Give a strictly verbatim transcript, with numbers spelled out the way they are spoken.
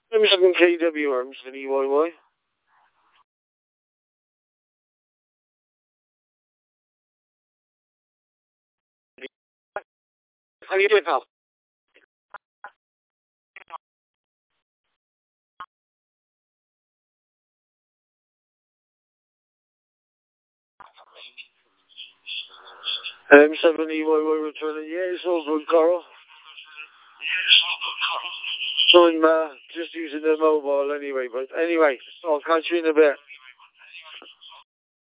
I'm seven K W Arms and E Y Y. How you doing, pal? M seven E Y Y returning. Yeah, it's all good, Carl. So I'm uh, just using the mobile anyway, but anyway, I'll catch you in a bit.